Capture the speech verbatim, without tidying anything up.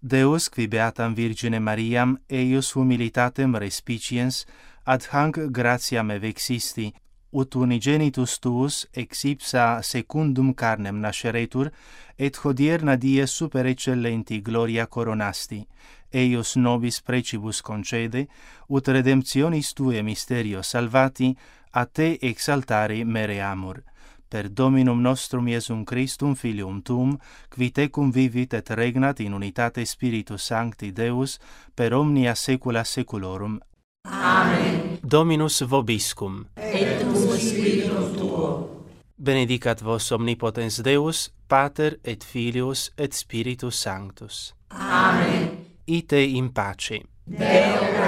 Deus qui beatam Virgine Mariam eius humilitatem respiciens ad hanc gratiam evexisti, ut unigenitus tuus ex ipsa secundum carnem nasceretur, et hodierna die super excellenti gloria coronasti, eius nobis precibus concede, ut redemptionis Tue mysterio salvati, a Te exaltare mereamur. Per Dominum nostrum Iesum Christum, Filium Tuum, qui Tecum vivit et regnat in unitate Spiritus Sancti Deus, per omnia saecula saeculorum. Amen. Dominus vobiscum. Et cum spiritum tuo. Benedicat vos omnipotens Deus, Pater et Filius et Spiritus Sanctus. Amen. Ite in pace. Deo